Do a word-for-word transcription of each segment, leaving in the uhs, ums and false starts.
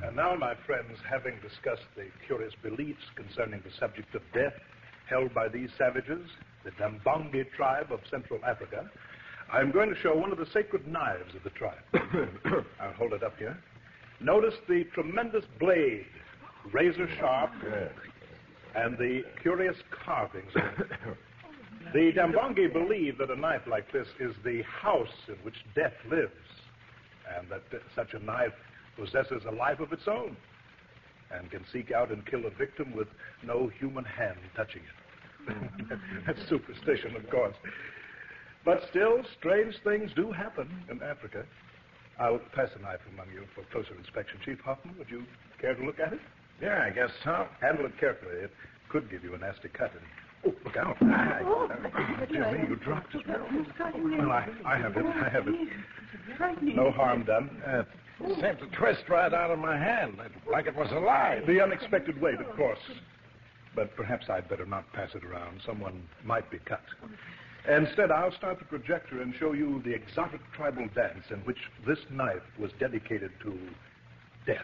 And now, my friends, having discussed the curious beliefs concerning the subject of death held by these savages, the Dambongi tribe of Central Africa, I'm going to show one of the sacred knives of the tribe. I'll hold it up here. Notice the tremendous blade, razor sharp, and the curious carvings. The Dambongi believe that a knife like this is the house in which death lives, and that such a knife possesses a life of its own and can seek out and kill a victim with no human hand touching it. That's superstition, of course. But still, strange things do happen in Africa. I'll pass the knife among you for closer inspection. Chief Hoffman, would you care to look at it? Yeah, I guess so. Handle it carefully. It could give you a nasty cut. And... Oh, look out. Ah, Oh, dear me, you dropped it. Well, I, I have it. I have it. No harm done. Uh, it seemed to twist right out of my hand, like it was alive. The unexpected weight, of course. But perhaps I'd better not pass it around. Someone might be cut. Instead, I'll start the projector and show you the exotic tribal dance in which this knife was dedicated to death.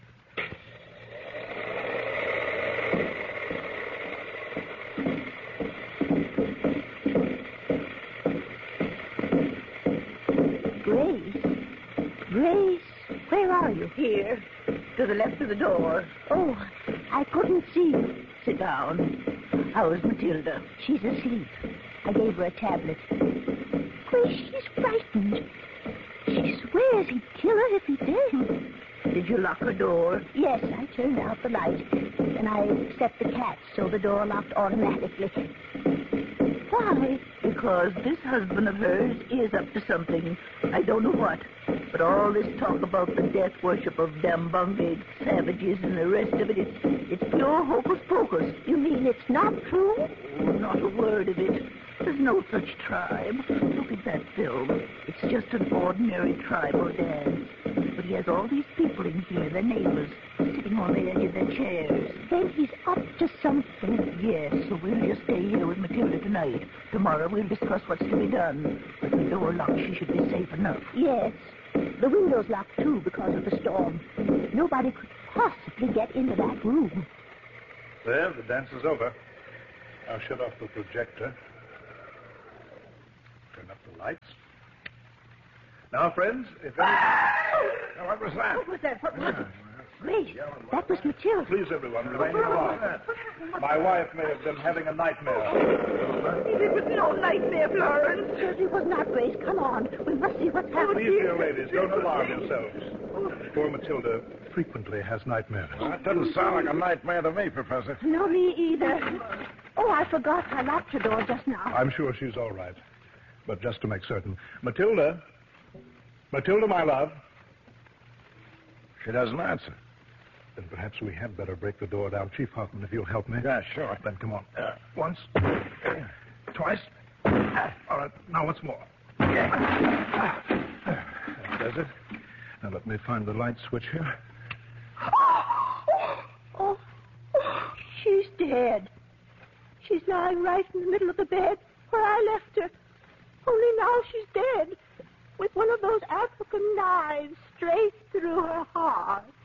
Grace? Grace, where are you? Here, to the left of the door. Oh, I couldn't see you. Sit down. How is Matilda? She's asleep. I gave her a tablet. Grace, she's frightened. She swears he'd kill her if he did. Did you lock her door? Yes, I turned out the light. And I set the catch so the door locked automatically. Why? Because this husband of hers is up to something. I don't know what. But all this talk about the death worship of Dambongi savages and the rest of it, it's, it's pure hocus pocus. You mean it's not true? Oh, not a word of it. There's no such tribe. Look at that film. It's just an ordinary tribal dance. But he has all these people in here, their neighbors, sitting on the edge of their chairs. Then he's up to something. Yes, so we'll just stay here with Matilda tonight. Tomorrow we'll discuss what's to be done. With the door locked, she should be safe enough. Yes. The window's locked, too, because of the storm. Nobody could possibly get into that room. There, the dance is over. I'll shut off the projector. Turn up the lights. Now, friends, if any... Now, what was that? What was that? What was it? Grace, that was Matilda. Please, everyone, remain calm. My wife may have been having a nightmare. It was no nightmare, Florence. Certainly was not, Grace. Come on. We must see what's happening. Please, dear ladies, don't alarm yourselves. Poor Matilda frequently has nightmares. Well, that doesn't sound like a nightmare to me, Professor. No, me either. Oh, I forgot. I locked the door just now. I'm sure she's all right. But just to make certain. Matilda. Matilda, my love. She doesn't answer. Then perhaps we had better break the door down. Chief Hoffman, if you'll help me. Yeah, sure. Then come on. Uh, once. Twice. All right. Now once more. That does it. Now let me find the light switch here. Oh, oh, she's dead. She's lying right in the middle of the bed where I left her. Only now she's dead. With one of those African knives straight through her heart.